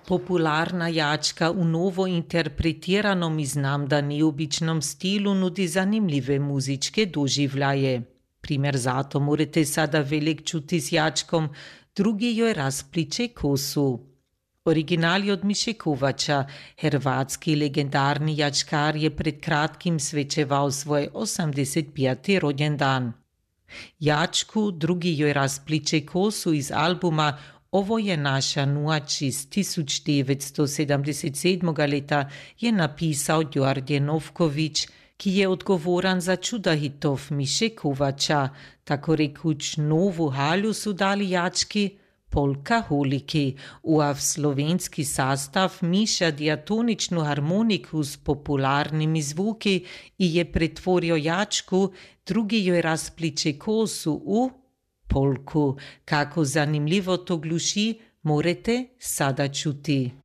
Popularna jačka u novo interpretiranom iznamda neobičnom stilu nudi zanimljive muzičke doživljaje. Primjer zato morate sada velik čuti s jačkom, drugi joj raspliče kosu. Original je od Miše Kovača, hrvatski legendarni jačkar je pred kratkim svečeval svoj 85. rođendan. Jačku, drugi joj raspliče kosu iz albuma Ovo je naša noč iz 1977. leta je napisal Đorđe Novković, ki je odgovoran za čuda hitov Miše Kovača. Tako rekuć novu halju su dali jački polkaholiki, a v slovenski sastav miša diatoničnu harmoniku s popularnimi zvuki i je pretvorio jačku, drugi joj raspliče kosu u polku. Kako zanimljivo to gluši, morate sada čuti.